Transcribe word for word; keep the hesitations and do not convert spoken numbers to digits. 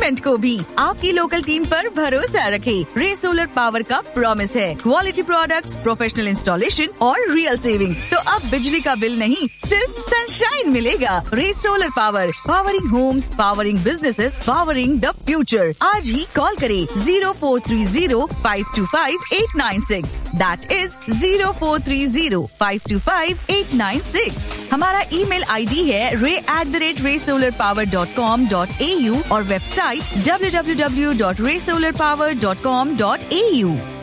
Investment को भी। आपकी लोकल टीम पर भरोसा रखें। रे सोलर पावर का प्रॉमिस है क्वालिटी प्रोडक्ट्स, प्रोफेशनल इंस्टॉलेशन और रियल सेविंग्स। तो अब बिजली का बिल नहीं, सिर्फ सनशाइन मिलेगा। रे solar power, powering Holmes, powering businesses, powering the future. आज ही कॉल करें zero four three zero five to five eight nine six. That is zero four three zero five to five eight nine six. हमारा email ID है रे at the rate रे solar power dot com dot A you और website W W W dot रे solar power dot com dot A you.